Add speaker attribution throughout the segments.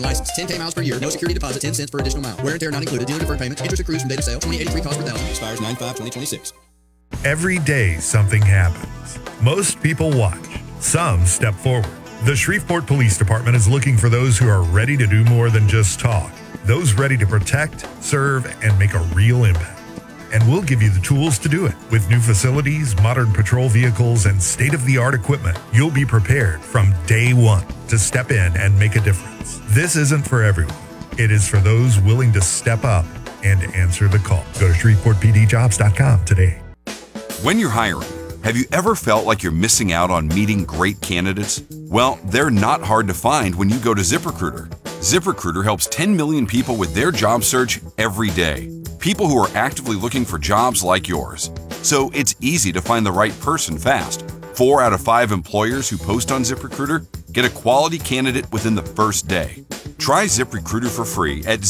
Speaker 1: License 10K miles per year. No security deposit. 10 cents per additional mile. Wear and tear not included. Dealer deferred payment. Interest accrues from date of sale. 2083 cost per thousand. Expires 9/5/2026.
Speaker 2: Every day something happens. Most people watch. Some step forward. The Shreveport Police Department is looking for those who are ready to do more than just talk. Those ready to protect, serve, and make a real impact. And we'll give you the tools to do it. With new facilities, modern patrol vehicles, and state-of-the-art equipment, you'll be prepared from day one to step in and make a difference. This isn't for everyone. It is for those willing to step up and answer the call. Go to ShreveportPDJobs.com today.
Speaker 3: When you're hiring, have you ever felt like you're missing out on meeting great candidates? Well, they're not hard to find when you go to ZipRecruiter. ZipRecruiter helps 10 million people with their job search every day. People who are actively looking for jobs like yours. So it's easy to find the right person fast. 4 out of 5 employers who post on ZipRecruiter get a quality candidate within the first day. Try ZipRecruiter for free at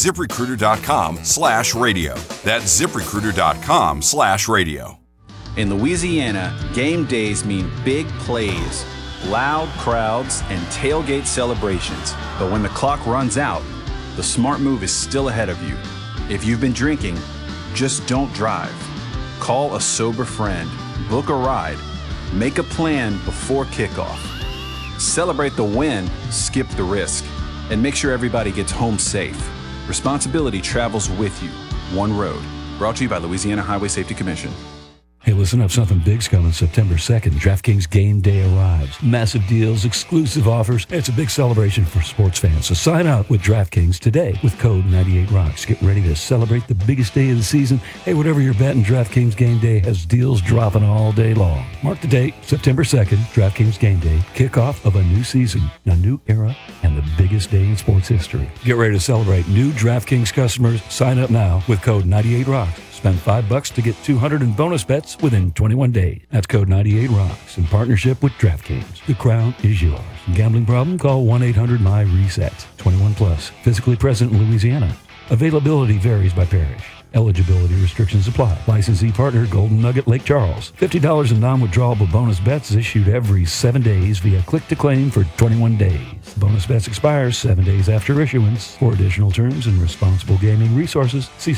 Speaker 3: ZipRecruiter.com/radio. That's ZipRecruiter.com/radio.
Speaker 4: In Louisiana, game days mean big plays, loud crowds, and tailgate celebrations. But when the clock runs out, the smart move is still ahead of you. If you've been drinking, just don't drive. Call a sober friend, book a ride, make a plan before kickoff. Celebrate the win, skip the risk, and make sure everybody gets home safe. Responsibility travels with you. One road. Brought to you by Louisiana Highway Safety Commission.
Speaker 5: Hey, listen up, something big's coming September 2nd. DraftKings Game Day arrives. Massive deals, exclusive offers. It's a big celebration for sports fans. So sign up with DraftKings today with code 98ROCKS. Get ready to celebrate the biggest day of the season. Hey, whatever you're betting, DraftKings Game Day has deals dropping all day long. Mark the date, September 2nd, DraftKings Game Day. Kickoff of a new season, a new era, and the biggest day in sports history. Get ready to celebrate. New DraftKings customers, sign up now with code 98ROCKS. Spend $5 to get 200 in bonus bets within 21 days. That's code 98ROCKS in partnership with DraftKings. The crown is yours. Gambling problem? Call 1-800-MY-RESET. 21 plus. Physically present in Louisiana. Availability varies by parish. Eligibility restrictions apply. Licensee partner Golden Nugget Lake Charles. $50 in non-withdrawable bonus bets is issued every 7 days via click-to-claim for 21 days. Bonus bets expires 7 days after issuance. For additional terms and responsible gaming resources, see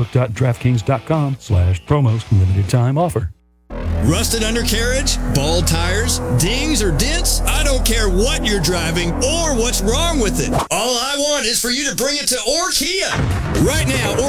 Speaker 5: sportsbook.draftkings.com/promos. Limited time offer.
Speaker 6: Rusted undercarriage, bald tires, dings or dents? I don't care what you're driving or what's wrong with it. All I want is for you to bring it to Orkia. Right now,